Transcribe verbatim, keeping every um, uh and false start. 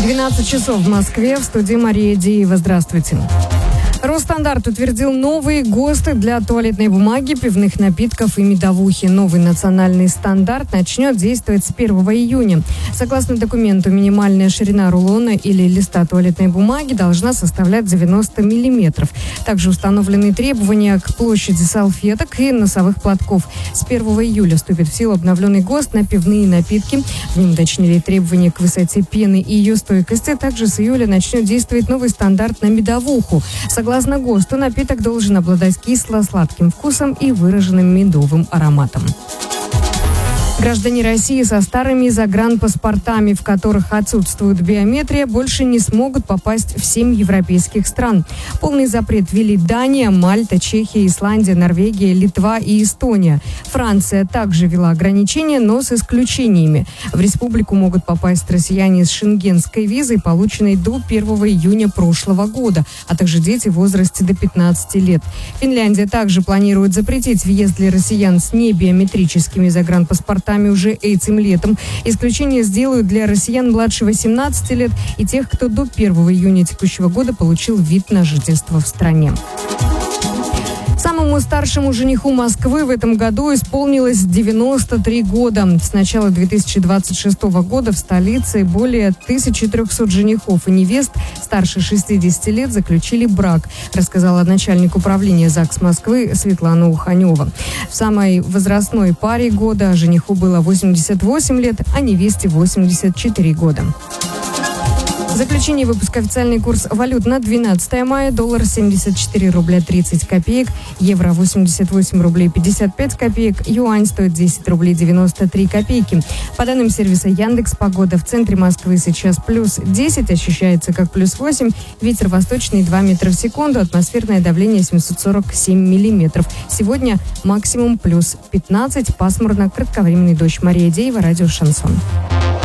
двенадцать часов в Москве. В студии Мария Деева. Здравствуйте. Росстандарт утвердил новые ГОСТы для туалетной бумаги, пивных напитков и медовухи. Новый национальный стандарт начнет действовать с первого июня. Согласно документу, минимальная ширина рулона или листа туалетной бумаги должна составлять девяносто миллиметров. Также установлены требования к площади салфеток и носовых платков. С первого июля вступит в силу обновленный ГОСТ на пивные напитки. В нем уточнили требования к высоте пены и ее стойкости. Также с июля начнет действовать новый стандарт на медовуху. Согласно Согласно ГОСТу, напиток должен обладать кисло-сладким вкусом и выраженным медовым ароматом. Граждане России со старыми загранпаспортами, в которых отсутствует биометрия, больше не смогут попасть в семь европейских стран. Полный запрет ввели Дания, Мальта, Чехия, Исландия, Норвегия, Литва и Эстония. Франция также ввела ограничения, но с исключениями. В республику могут попасть россияне с шенгенской визой, полученной до первого июня прошлого года, а также дети в возрасте до пятнадцати лет. Финляндия также планирует запретить въезд для россиян с небиометрическими загранпаспортами уже этим летом. Исключение сделают для россиян младше восемнадцати лет и тех, кто до первого июня текущего года получил вид на жительство в стране. Самому старшему жениху Москвы в этом году исполнилось девяносто три года. С начала две тысячи двадцать шестого года в столице более тысячи трехсот женихов и невест старше шестидесяти лет заключили брак, рассказала начальник управления ЗАГС Москвы Светлана Уханева. В самой возрастной паре года жениху было восемьдесят восемь лет, а невесте восемьдесят четыре года. В заключении выпуска официальный курс валют на двенадцатое мая. Доллар семьдесят четыре рубля тридцать копеек, евро восемьдесят восемь рублей пятьдесят пять копеек, юань стоит десять рублей девяносто три копейки. По данным сервиса Яндекс.Погода, в центре Москвы сейчас плюс десять, ощущается как плюс восемь, ветер восточный два метра в секунду, атмосферное давление семьсот сорок семь миллиметров. Сегодня максимум плюс пятнадцать, пасмурно, кратковременный дождь. Мария Деева, радио «Шансон».